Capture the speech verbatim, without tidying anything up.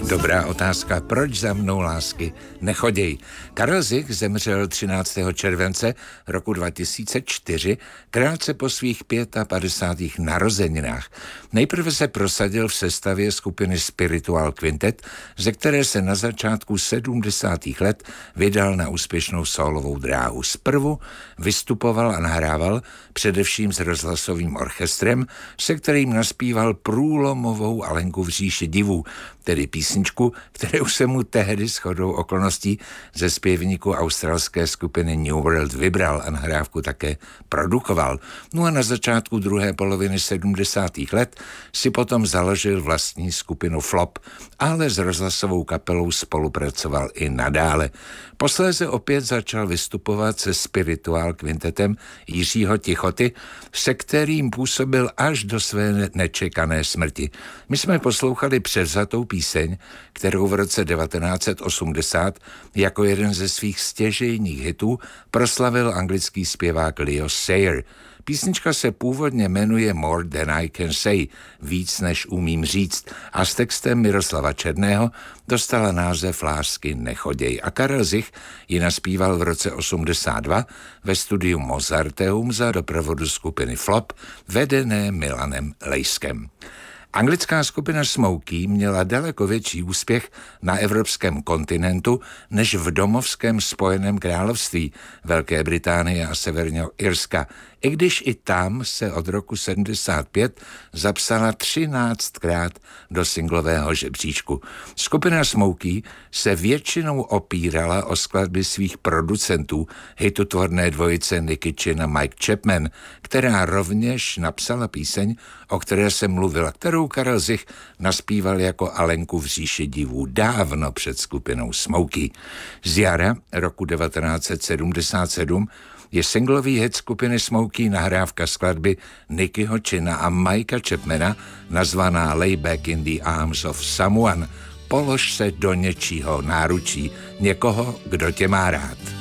Dobrá otázka. Proč za mnou lásky nechoděj? Karel Zich zemřel třináctého července roku dva tisíce čtyři, krátce po svých padesátých pěti narozeninách. Nejprve se prosadil v sestavě skupiny Spiritual Quintet, ze které se na začátku sedmdesátých let vydal na úspěšnou sólovou dráhu. Zprvu vystupoval a nahrával především s rozhlasovým orchestrem, se kterým naspíval průlomovou Alenku v říši divů, tedy písničku, kterou se mu tehdy shodou okolností ze zpěvníku australské skupiny New World vybral a nahrávku také produkoval. No a na začátku druhé poloviny sedmdesátých let si potom založil vlastní skupinu Flop, ale s rozhlasovou kapelou spolupracoval i nadále. Posléze opět začal vystupovat se Spiritual Quintetem Jiřího Tichoty, se kterým působil až do své nečekané smrti. My jsme poslouchali převzatou píseň, kterou v roce devatenáct set osmdesát jako jeden ze svých stěžejních hitů proslavil anglický zpěvák Leo Sayer. Písnička se původně jmenuje More Than I Can Say, víc než umím říct, a s textem Miroslava Černého dostala název Lásky nechoděj. A Karel Zich ji naspíval v roce osmdesát dva ve studiu Mozarteum za doprovodu skupiny Flop, vedené Milanem Lejskem. Anglická skupina Smokey měla daleko větší úspěch na evropském kontinentu než v domovském Spojeném království Velké Británie a Severního Irska, i když i tam se od roku sedmdesát pět zapsala třináctkrát do singlového žebříčku. Skupina Smokey se většinou opírala o skladby svých producentů, hitotvorné dvojice Nicky Chinn a Mike Chapman, která rovněž napsala píseň, o které se mluvila, kterou Karel Zich naspíval jako Alenku v říši divů dávno před skupinou Smokey. Z jara roku devatenáct set sedmdesát sedm je singlový hit skupiny Smokey nahrávka skladby Nickyho Chinna a Mikea Chapmana nazvaná Lay Back in the Arms of Someone. Polož se do něčího náručí, někoho, kdo tě má rád.